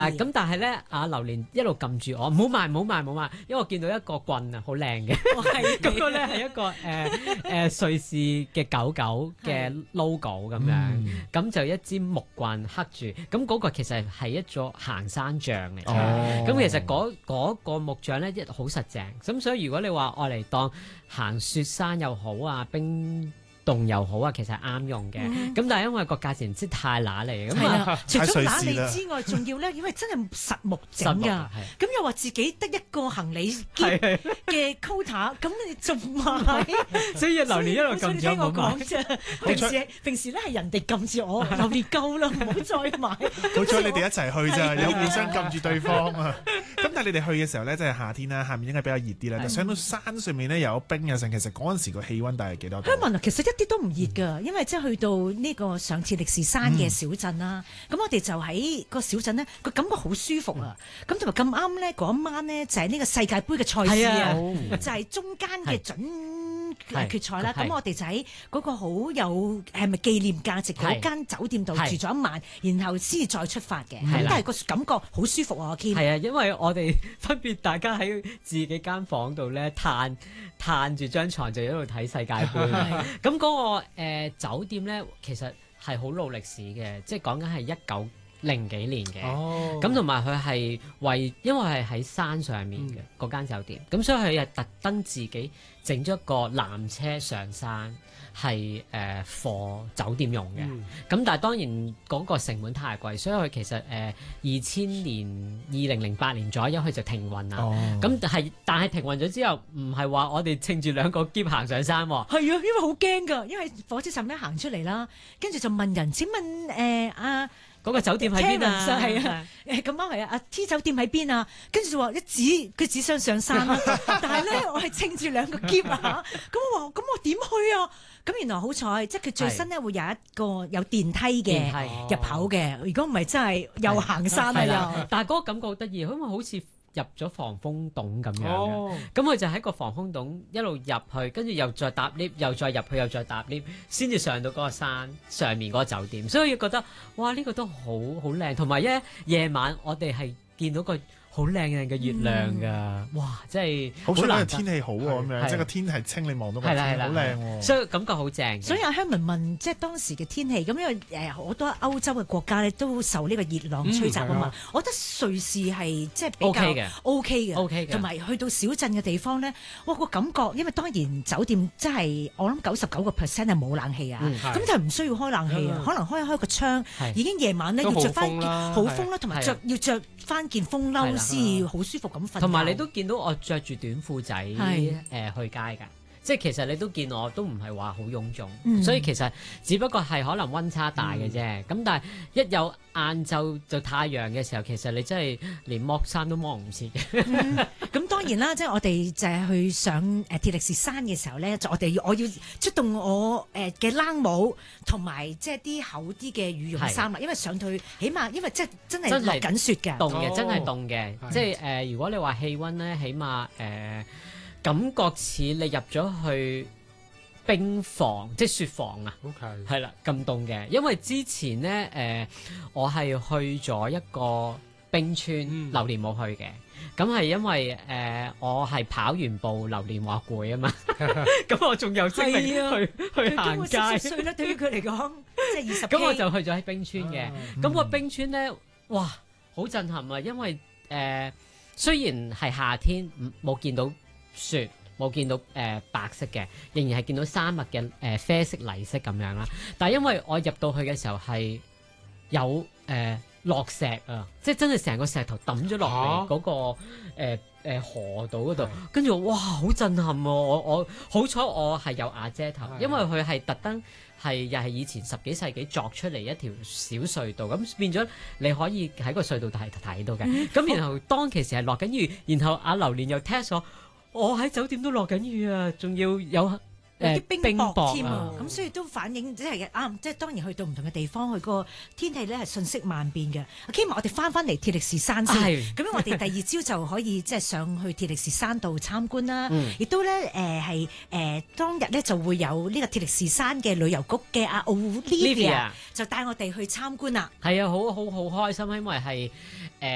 咁但係咧，阿榴蓮一路撳住我，唔好買，因為我見到一個棍啊，好靚嘅。嗰個咧係一個瑞士嘅狗狗嘅 logo 咁樣，咁就一支木棍刻住，咁嗰個其實係一座行山杖嚟嘅。咁其實嗰個木杖咧好實淨，咁所以如果你話愛嚟當行雪山又好啊，冰凍又好啊，其實係啱用嘅。咁但係因為個價錢真係太揦嚟，咁啊除咗揦嚟之外，仲要咧，因為真係實木整㗎。咁又話自己得一個行李篋嘅 quota，咁你仲買？ 所以榴蓮一路撳住我， 聽我講啫。平時咧係人哋撳住我，榴蓮夠啦，唔好再買。 好彩你哋一齊去咋，有互相撳住對方啊！咁但係你哋去嘅時候咧，即係夏天啦，下面應該比較熱啲啦。但上到山上面咧又有冰有剩，其實嗰陣時個氣温大概幾多度？ 香文啊，其實一啲都唔熱㗎，因為即係去到呢個上鐵力士山嘅小鎮啦。咁我哋就喺個小鎮呢，個感覺好舒服啊！咁同埋咁啱咧，嗰一晚呢，就係呢個世界盃嘅賽事啊，就係中間嘅準決賽啦。咁我哋就喺嗰個好有係咪紀念價值嗰間酒店度住咗一晚，然後先至再出發嘅。咁但係個感覺好舒服啊，Kim。 係啊，因為我哋分別大家喺自己間房度咧，攤住張床就一路睇世界盃。咁嗰個酒店咧，其實係好老歷史嘅，即係講緊係1900幾年嘅。咁同埋佢係因為係喺山上面嘅嗰間酒店，咁所以佢係特登自己整咗一個纜車上山，係貨酒店用嘅。咁但係當然嗰個成本太貴，所以佢其實2008年左右佢就停運啦。咁但係停運咗之後，唔係話我哋稱住兩個篋行上山喎。 係啊，因為好驚㗎，因為火車站咧行出嚟啦，跟住就問人：請問嗰個酒店喺邊啊？ 係啊，咁啱係啊！T 酒店喺邊啊？跟住就話佢指相上山啦。但係咧，我係稱住兩個篋啊！咁我點去啊？咁原來好彩，即係佢最新咧會有一個有電梯嘅入口嘅。如果唔係真係又行山啊又。 但係嗰個感覺好得意，因為好似入咗防風洞咁樣嘅，咁佢就喺個防風洞一路入去，跟住又再搭 lift，又再入去，又再搭 lift，先至上到嗰個山上面嗰個酒店，所以覺得哇呢個都好靚，同埋夜晚我哋係見到個好靚嘅月亮㗎，哇！真係好彩咧，天氣好喎，咁樣即係個天係清，你望到個天好靚喎， 所以感覺好正。 所以阿香文問，即係當時嘅天氣，咁因為好多歐洲嘅國家咧都受呢個熱浪吹襲啊嘛，我覺得瑞士係即係比較 OK 嘅，同埋去到小鎮嘅地方咧，哇個感覺，因為當然酒店真係我諗99%係冇冷氣啊，咁就唔需要開冷氣啊，可能開個窗，已經夜晚咧要着翻好風啦，同埋要着翻件風褸。先好舒服咁瞓， 同埋你都見到我着住短褲仔去街㗎，即係其實你都見我都唔係話好臃腫，所以其實只不過係可能溫差大嘅啫。咁但係一有晏晝就太陽嘅時候，其實你真係連剝衫都剝唔切嘅。 咁當然啦，即係我哋就係去上鐵力士山嘅時候咧，我要出動我嘅冷帽同埋即係啲厚啲嘅羽絨衫啦，因為上去起碼因為即係真係落緊雪嘅， 凍嘅真係凍嘅，即係如果你話氣温咧，起碼感覺似你入咗去冰房，即係雪房啊，係啦咁凍嘅。因為之前咧我係去咗一個冰川，榴蓮冇去嘅。咁係因為我係跑完步，榴蓮話攰啊嘛，咁我仲有精力去行街。 佢歲啦，對於佢嚟講，即係20。 咁我就去咗喺冰川嘅。咁個冰川咧，哇，好震撼啊！因為雖然係夏天，冇見到雪，冇見到白色嘅，仍然係見到山脈嘅啡色泥色咁樣啦。但係因為我入到去嘅時候係有落石啊，即係真係成個石頭抌咗落嚟嗰個河道嗰度，跟住哇好震撼喎！我好彩我係有瓦遮頭，因為佢係特登又係以前10幾世紀鑿出嚟一條小隧道，咁變咗你可以喺個隧道睇到嘅。咁然後當其時係落緊雨，然後阿榴蓮又 test 我喺酒店都落緊雨啊，仲要有啲冰雹添啊，咁所以都反映即係啱，即係當然去到唔同嘅地方，佢個天氣咧係瞬息萬變嘅。希望我哋翻嚟鐵力士山先，咁樣我哋第二朝就可以即係上去鐵力士山度參觀啦。亦都咧當日咧就會有呢個鐵力士山嘅旅遊局嘅阿 Olivia 就帶我哋去參觀啦。 係啊，好開心，因為係